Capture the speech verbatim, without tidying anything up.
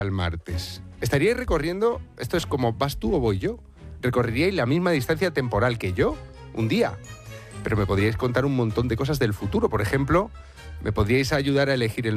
al martes. Estaríais recorriendo, esto es como vas tú o voy yo, recorreríais la misma distancia temporal que yo, un día. Pero me podríais contar un montón de cosas del futuro. Por ejemplo, me podríais ayudar a elegir el